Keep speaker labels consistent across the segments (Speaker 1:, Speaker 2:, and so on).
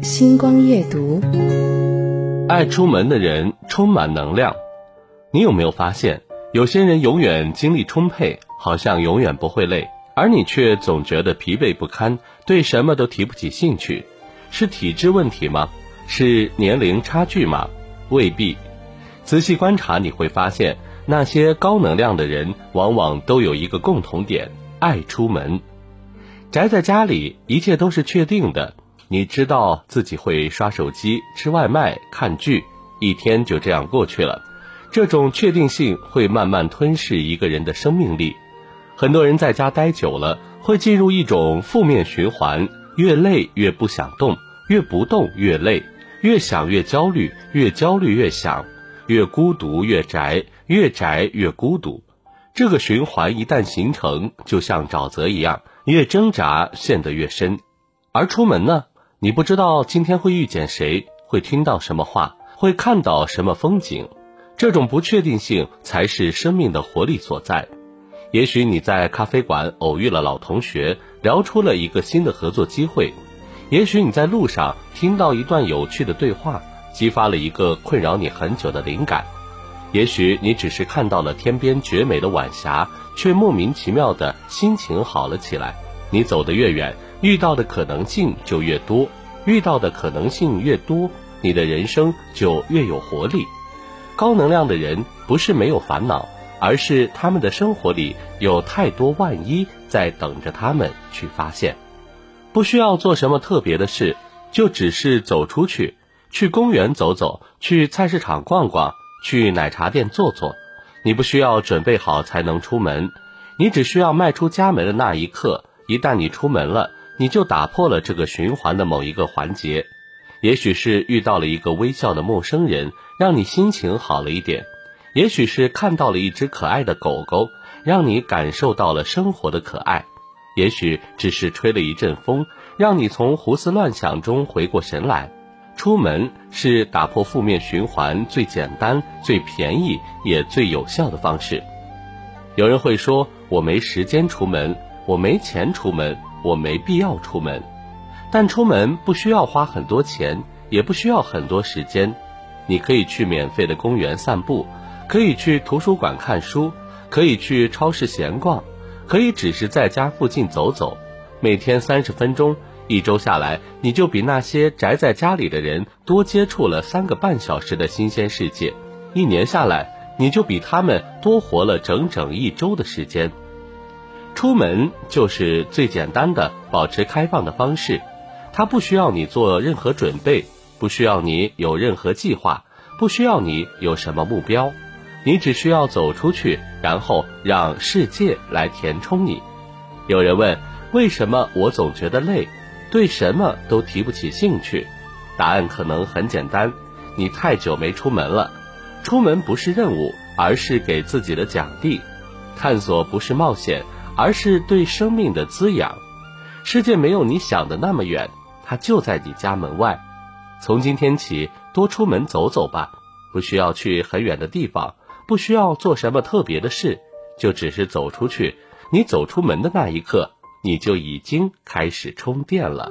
Speaker 1: 星光夜读。
Speaker 2: 爱出门的人充满能量。你有没有发现，有些人永远精力充沛，好像永远不会累，而你却总觉得疲惫不堪，对什么都提不起兴趣。是体质问题吗？是年龄差距吗？未必。仔细观察你会发现，那些高能量的人往往都有一个共同点：爱出门。宅在家里，一切都是确定的，你知道自己会刷手机、吃外卖、看剧，一天就这样过去了。这种确定性会慢慢吞噬一个人的生命力。很多人在家待久了，会进入一种负面循环，越累越不想动，越不动越累，越想越焦虑，越焦虑越想，越孤独越宅，越宅越孤独。这个循环一旦形成，就像沼泽一样，越挣扎陷得越深。而出门呢，你不知道今天会遇见谁，会听到什么话，会看到什么风景。这种不确定性才是生命的活力所在。也许你在咖啡馆偶遇了老同学，聊出了一个新的合作机会；也许你在路上听到一段有趣的对话，激发了一个困扰你很久的灵感；也许你只是看到了天边绝美的晚霞，却莫名其妙的心情好了起来。你走得越远，遇到的可能性就越多，遇到的可能性越多，你的人生就越有活力。高能量的人不是没有烦恼，而是他们的生活里有太多万一在等着他们去发现。不需要做什么特别的事，就只是走出去，去公园走走，去菜市场逛逛，去奶茶店坐坐。你不需要准备好才能出门，你只需要迈出家门的那一刻，一旦你出门了，你就打破了这个循环的某一个环节。也许是遇到了一个微笑的陌生人，让你心情好了一点；也许是看到了一只可爱的狗狗，让你感受到了生活的可爱；也许只是吹了一阵风，让你从胡思乱想中回过神来。出门是打破负面循环最简单、最便宜也最有效的方式。有人会说，我没时间出门，我没钱出门，我没必要出门。但出门不需要花很多钱，也不需要很多时间。你可以去免费的公园散步，可以去图书馆看书，可以去超市闲逛，可以只是在家附近走走。每天30分钟，一周下来，你就比那些宅在家里的人多接触了3个半小时的新鲜世界。1年下来，你就比他们多活了整整1周的时间。出门就是最简单的保持开放的方式，它不需要你做任何准备，不需要你有任何计划，不需要你有什么目标，你只需要走出去，然后让世界来填充你。有人问，为什么我总觉得累，对什么都提不起兴趣？答案可能很简单，你太久没出门了。出门不是任务，而是给自己的奖励；探索不是冒险，而是对生命的滋养。世界没有你想的那么远，它就在你家门外。从今天起，多出门走走吧，不需要去很远的地方，不需要做什么特别的事，就只是走出去。你走出门的那一刻，你就已经开始充电了。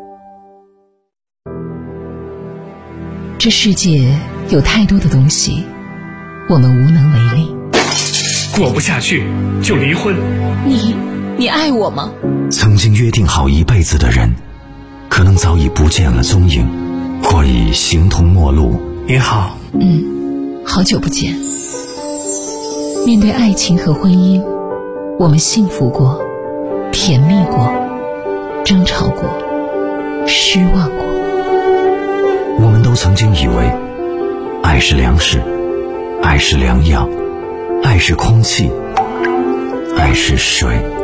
Speaker 1: 这世界有太多的东西，我们无能为力。
Speaker 3: 过不下去就离婚。
Speaker 1: 你爱我吗？
Speaker 4: 曾经约定好一辈子的人，可能早已不见了踪影，或已形同陌路。
Speaker 3: 你好。
Speaker 1: 好久不见。面对爱情和婚姻，我们幸福过，甜蜜过，争吵过，失望过。
Speaker 4: 我们都曾经以为，爱是粮食，爱是良药，爱是空气，爱是水。